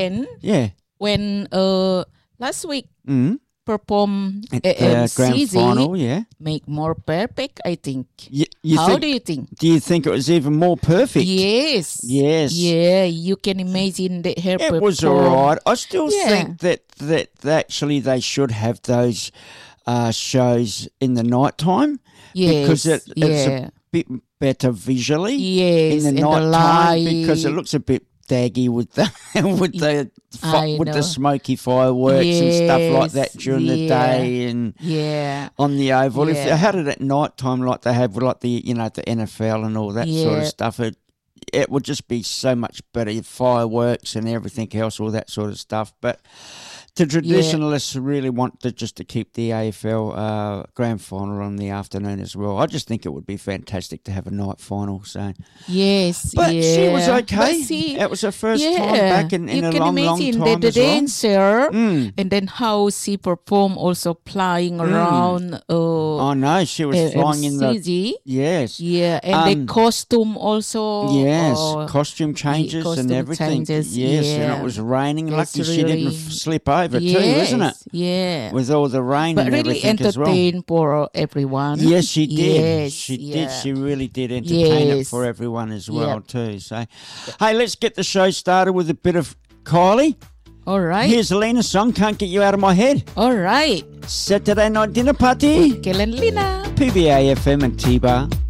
then when last week perform at grand CZ, final, make more perfect, I think. How do you think? Do you think it was even more perfect? Yes. Yeah, you can imagine that her It was all right. I still think that actually they should have those shows in the night time because it's a bit better visually in the night time because it looks a bit daggy with the with the smoky fireworks and stuff like that during the day and on the oval. If they had it at night time like they have with like the the NFL and all that sort of stuff, it would just be so much better, fireworks and everything else, all that sort of stuff. But the traditionalists really want to keep the AFL grand final on the afternoon as well. I just think it would be fantastic to have a night final. So but she was okay. It was her first time back in a long time as well. The dancer and then how she performed, also flying around. I know she was flying in the and the costume also. Costume changes and everything. And it was raining. Lucky she didn't slip over too, isn't it? Yeah. With all the rain and everything as well. But really entertain for everyone. Yes, she did. She did. She really did entertain it for everyone as well too. So, hey, let's get the show started with a bit of Kylie. All right. Here's Lena's song, Can't Get You Out of My Head. All right. Saturday Night Dinner Party. Kel and Lena. PBA FM and T-Bar.